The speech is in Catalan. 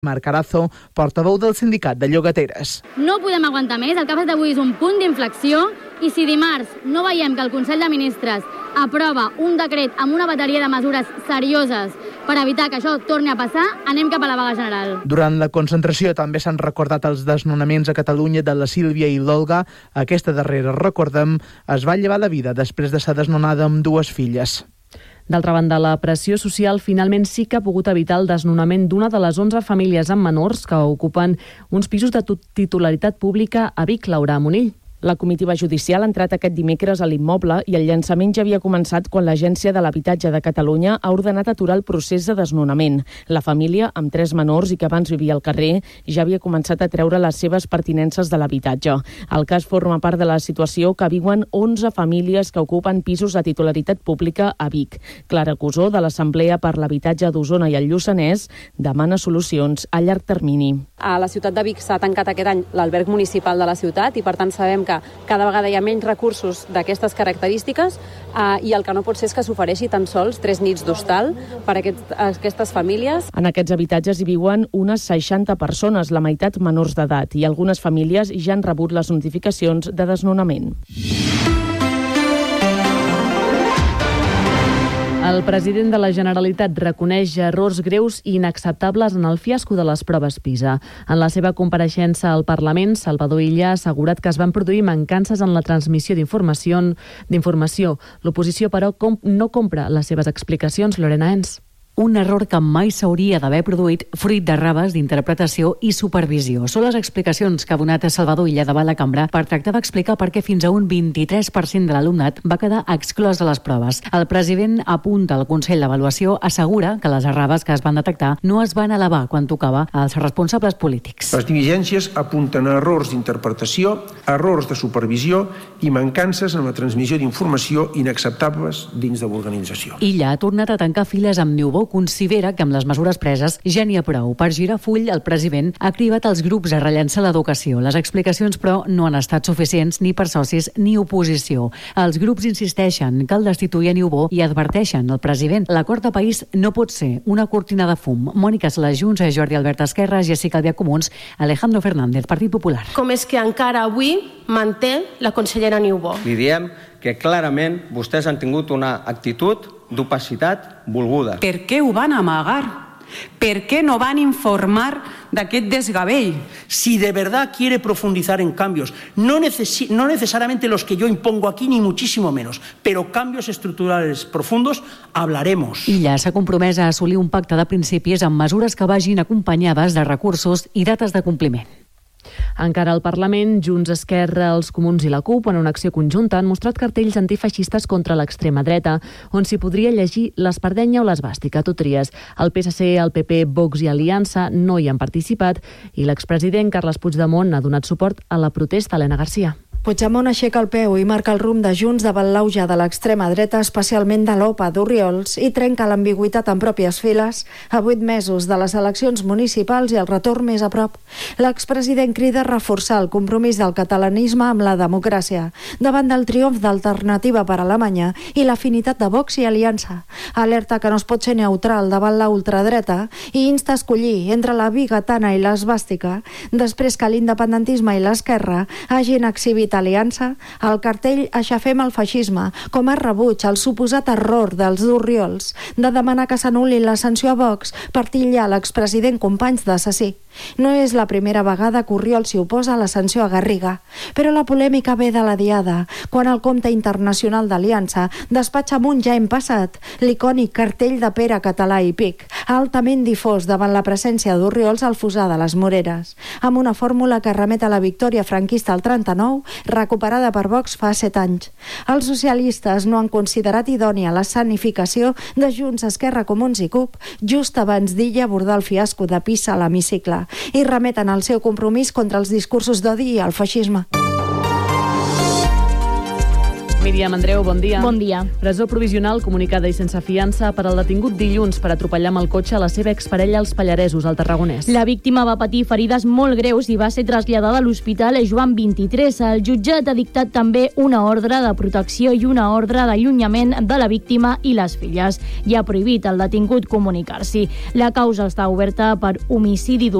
Marc Arazo, portaveu del sindicat de llogateres. No podem aguantar més, el que ha fet avui és un punt d'inflexió i si dimarts no veiem que el Consell de Ministres aprova un decret amb una bateria de mesures serioses per evitar que això torni a passar, anem cap a la vaga general. Durant la concentració també s'han recordat els desnonaments a Catalunya de la Sílvia i l'Olga. Aquesta darrera, recordem, es va llevar la vida després de ser desnonada amb 2 filles. D'altra banda, la pressió social finalment sí que ha pogut evitar el desnonament d'una de les 11 famílies amb menors que ocupen uns pisos de titularitat pública a Vic, Laura Monill. La comitiva judicial ha entrat aquest dimecres a l'immoble i el llançament ja havia començat quan l'Agència de l'Habitatge de Catalunya ha ordenat aturar el procés de desnonament. La família, amb 3 menors i que abans vivia al carrer, ja havia començat a treure les seves pertinences de l'habitatge. El cas forma part de la situació que viuen 11 famílies que ocupen pisos de titularitat pública a Vic. Clara Cusó, de l'Assemblea per l'Habitatge d'Osona i el Lluçanès, demana solucions a llarg termini. A la ciutat de Vic s'ha tancat aquest any l'alberg municipal de la ciutat i per tant sabem que cada vegada hi ha menys recursos d'aquestes característiques i el que no pot ser és que s'ofereixi tan sols 3 nits d'hostal per a aquestes famílies. En aquests habitatges hi viuen unes 60 persones, la meitat menors d'edat, i algunes famílies ja han rebut les notificacions de desnonament. El president de la Generalitat reconeix errors greus i inacceptables en el fiasco de les proves PISA. En la seva compareixença al Parlament, Salvador Illa ha assegurat que es van produir mancances en la transmissió d'informació. L'oposició, però, no compra les seves explicacions. Lorena Ens. Un error que mai s'hauria d'haver produït fruit de raves d'interpretació i supervisió. Són les explicacions que ha donat Salvador Illa davant la cambra per tractar d'explicar per què fins a un 23% de l'alumnat va quedar exclòs de les proves. El president apunta al Consell d'Avaluació, assegura que les errades que es van detectar no es van elevar quan tocava als responsables polítics. Les diligències apunten a errors d'interpretació, errors de supervisió i mancances en la transmissió d'informació inacceptables dins de l'organització. Illa ha tornat a tancar files amb Niubó, considera que amb les mesures preses ja n'hi ha prou. Per girar full, el president ha cridat els grups a rellançar l'educació. Les explicacions, però, no han estat suficients ni per socis ni oposició. Els grups insisteixen que el destituir a Niubó i adverteixen al president. L'acord de país no pot ser una cortina de fum. Mònica Sala, Junts, Jordi Albert Esquerra, Jessica Albiach Comuns, Alejandro Fernández, Partit Popular. Com és que encara avui manté la consellera Niubó? Li diem que clarament vostès han tingut una actitud d'opacitat volguda. Per què ho van amagar? ¿Per qué no van a informar d'aquest desgavell? Si de verdad quiere profundizar en cambios, no necesariamente los que yo impongo aquí, ni muchísimo menos, pero cambios estructurales profundos, hablaremos. Illa s'ha compromès a assolir un pacte de principis amb mesures que vagin acompanyades de recursos i dates de compliment. Encara al Parlament, Junts, Esquerra, els Comuns i la CUP, en una acció conjunta, han mostrat cartells antifeixistes contra l'extrema dreta, on s'hi podria llegir l'espardenya o l'esvàstica. Tu tries. El PSC, el PP, Vox i Aliança no hi han participat i l'expresident Carles Puigdemont ha donat suport a la protesta. Helena Garcia. Puigdemont aixeca el peu i marca el rumb de Junts davant l'auge de l'extrema dreta, especialment de l'OPA d'Orriols, i trenca l'ambigüitat en pròpies files a 8 mesos de les eleccions municipals i el retorn més a prop. L'expresident crida a reforçar el compromís del catalanisme amb la democràcia davant del triomf d'Alternativa per Alemanya i l'afinitat de Vox i Aliança. Alerta que no es pot ser neutral davant la ultradreta i insta a escollir entre la bigatana i l'esvàstica després que l'independentisme i l'esquerra hagin exhibit aliança. Al cartell aixafem el feixisme com a rebuig al suposat error dels d'Orriols de demanar que s'anul·li la sanció a Vox per titllar l'expresident Companys d'assassí. No és la primera vegada que Orriols s'hi oposa a la sanció a Garriga, però la polèmica ve de la diada, quan el Compte Internacional d'Aliança despatxa amb un ja hem passat l'icònic cartell de Pere Català i Pic, altament difós davant la presència d'Orriols al Fossar de les Moreres, amb una fórmula que remet a la victòria franquista al 39, recuperada per Vox fa 7 anys. Els socialistes no han considerat idònia la sanificació de Junts, Esquerra, Comuns i CUP just abans d'Illa abordar el fiasco de Pisa a l'hemicicle i remeten el seu compromís contra els discursos d'odi i el feixisme. Míriam Andreu, bon dia. Bon dia. Presó provisional comunicada i sense fiança per al detingut dilluns per atropellar amb el cotxe a la seva exparella als Pallaresos, al Tarragonès. La víctima va patir ferides molt greus i va ser traslladada a l'Hospital Joan 23. El jutjat ha dictat també una ordre de protecció i una ordre d'allunyament de la víctima i les filles. I ha prohibit al detingut comunicar-s'hi. La causa està oberta per homicidi